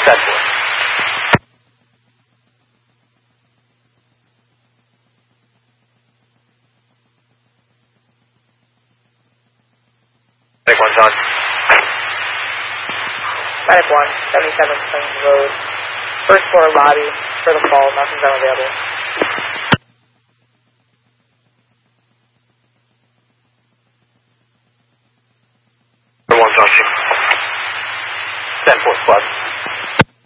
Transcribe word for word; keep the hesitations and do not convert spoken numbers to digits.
Set four. Medic one's on. Medic one, seventy-seven Plains Road. First floor lobby, for the call, nothing's unavailable. One's on. ten four plus.